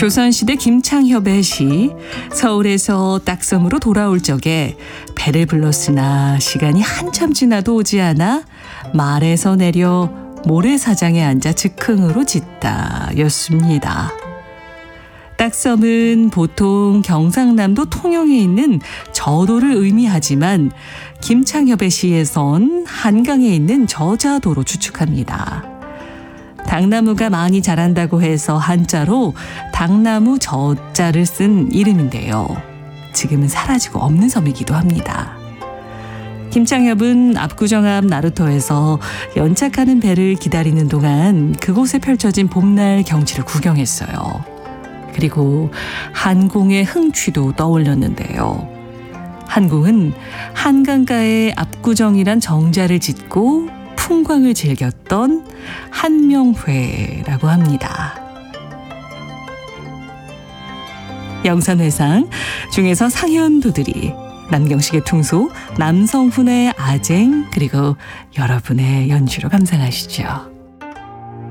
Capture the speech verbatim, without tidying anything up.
조선시대 김창협의 시 서울에서 딱섬으로 돌아올 적에 배를 불렀으나 시간이 한참 지나도 오지 않아 말에서 내려 모래사장에 앉아 즉흥으로 짓다 였습니다. 딱섬은 보통 경상남도 통영에 있는 저도를 의미하지만 김창협의 시에선 한강에 있는 저자도로 추측합니다. 당나무가 많이 자란다고 해서 한자로 당나무 저자를 쓴 이름인데요. 지금은 사라지고 없는 섬이기도 합니다. 김창협은 압구정앞 나루터에서 연착하는 배를 기다리는 동안 그곳에 펼쳐진 봄날 경치를 구경했어요. 그리고 한궁의 흥취도 떠올렸는데요. 한궁은 한강가에 압구정이란 정자를 짓고 풍광을 즐겼던 한명회라고 합니다. 영산회상 중에서 상현도들이, 남경식의 퉁소, 남성훈의 아쟁, 그리고 여러분의 연주로 감상하시죠.